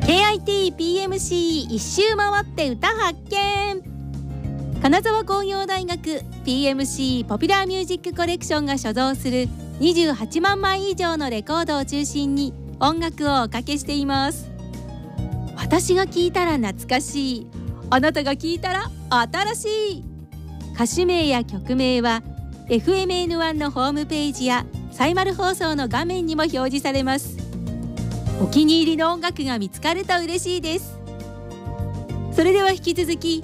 KIT-PMC 一周回って歌発見。金沢工業大学 PMC ポピュラーミュージックコレクションが所蔵する28万枚以上のレコードを中心に音楽をおかけしています。私が聴いたら懐かしい、あなたが聴いたら新しい。歌手名や曲名は FMN1 のホームページやサイマル放送の画面にも表示されます。お気に入りの音楽が見つかると嬉しいです。それでは引き続き